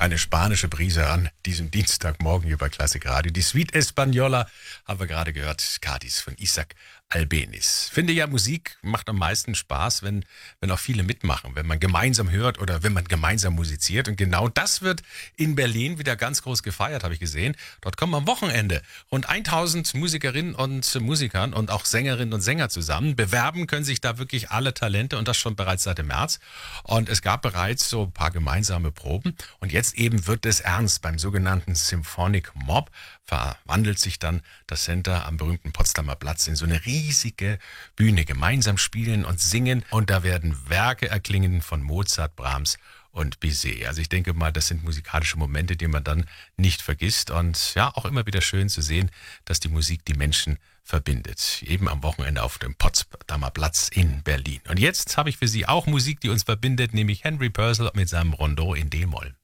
eine spanische Brise an diesem Dienstagmorgen hier bei Klassik Radio. Die Suite Española haben wir gerade gehört, Cádiz von Isaac Albéniz. Finde ja, Musik macht am meisten Spaß, wenn auch viele mitmachen, wenn man gemeinsam hört oder wenn man gemeinsam musiziert. Und genau das wird in Berlin wieder ganz groß gefeiert, habe ich gesehen. Dort kommen am Wochenende rund 1000 Musikerinnen und Musikern und auch Sängerinnen und Sänger zusammen. Bewerben können sich da wirklich alle Talente und das schon bereits seit dem März. Und es gab bereits so ein paar gemeinsame Proben. Und jetzt eben wird es ernst. Beim sogenannten Symphonic Mob verwandelt sich dann das Center am berühmten Potsdamer Platz in so eine riesige Bühne. Gemeinsam spielen und singen und da werden Werke erklingen von Mozart, Brahms und Bizet. Also ich denke mal, das sind musikalische Momente, die man dann nicht vergisst und ja, auch immer wieder schön zu sehen, dass die Musik die Menschen verbindet. Eben am Wochenende auf dem Potsdamer Platz in Berlin. Und jetzt habe ich für Sie auch Musik, die uns verbindet, nämlich Henry Purcell mit seinem Rondo in D-Moll.